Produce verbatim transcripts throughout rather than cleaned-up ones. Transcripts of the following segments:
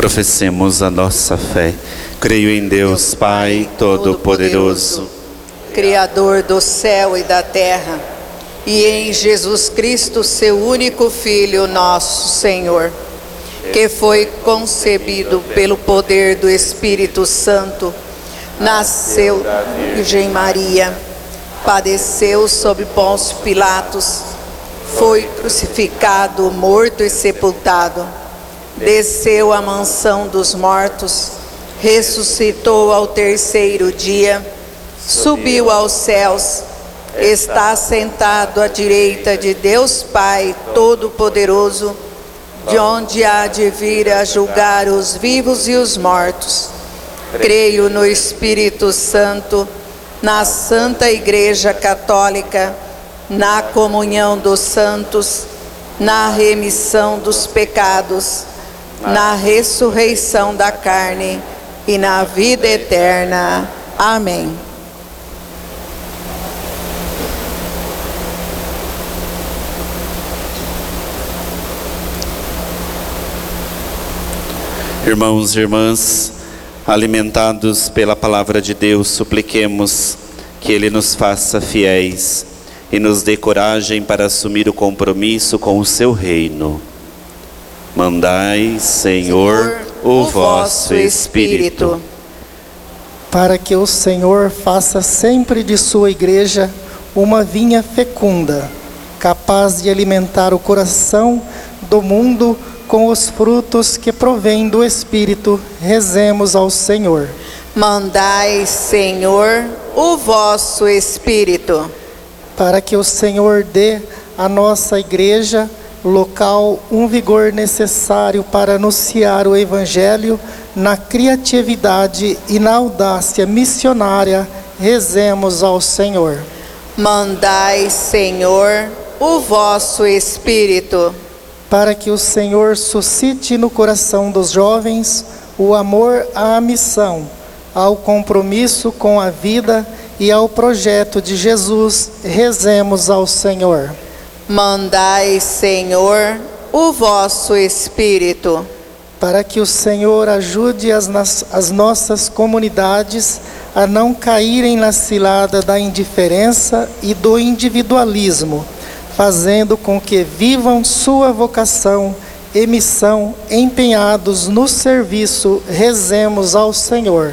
Professemos a nossa fé. Creio em Deus Pai Todo-Poderoso, Criador do céu e da terra, e em Jesus Cristo, seu único Filho, nosso Senhor, que foi concebido pelo poder do Espírito Santo, nasceu da Virgem Maria, padeceu sob Pôncio Pilatos, foi crucificado, morto e sepultado, desceu à mansão dos mortos, ressuscitou ao terceiro dia, subiu aos céus, está sentado à direita de Deus Pai Todo-Poderoso, de onde há de vir a julgar os vivos e os mortos. Creio no Espírito Santo, na Santa Igreja Católica, na comunhão dos santos, na remissão dos pecados, na ressurreição da carne e na vida eterna. Amém. Irmãos e irmãs, alimentados pela palavra de Deus, supliquemos que Ele nos faça fiéis e nos dê coragem para assumir o compromisso com o seu reino. Mandai, Senhor, o vosso Espírito, para que o Senhor faça sempre de sua igreja uma vinha fecunda, capaz de alimentar o coração do mundo com os frutos que provém do Espírito. Rezemos ao Senhor. Mandai, Senhor, o vosso Espírito, para que o Senhor dê à nossa igreja local um vigor necessário para anunciar o Evangelho na criatividade e na audácia missionária. Rezemos ao Senhor. Mandai, Senhor, o vosso Espírito, para que o Senhor suscite no coração dos jovens o amor à missão, ao compromisso com a vida e ao projeto de Jesus. Rezemos ao Senhor. Mandai, Senhor, o vosso Espírito, para que o Senhor ajude as, as nossas comunidades a não caírem na cilada da indiferença e do individualismo, fazendo com que vivam sua vocação e missão empenhados no serviço. Rezemos ao Senhor.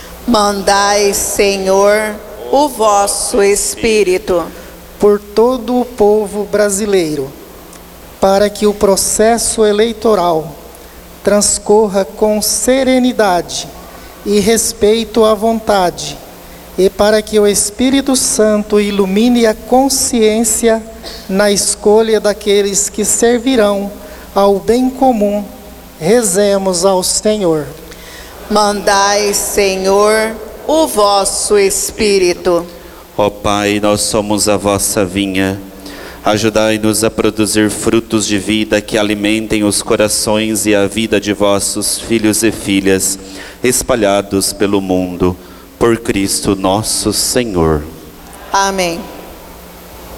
Mandai, Senhor, o vosso Espírito, por todo o povo brasileiro, para que o processo eleitoral transcorra com serenidade e respeito à vontade, e para que o Espírito Santo ilumine a consciência na escolha daqueles que servirão ao bem comum. Rezemos ao Senhor. Mandai, Senhor, o vosso Espírito. Ó Pai, nós somos a vossa vinha. Ajudai-nos a produzir frutos de vida que alimentem os corações e a vida de vossos filhos e filhas, espalhados pelo mundo, por Cristo nosso Senhor. Amém.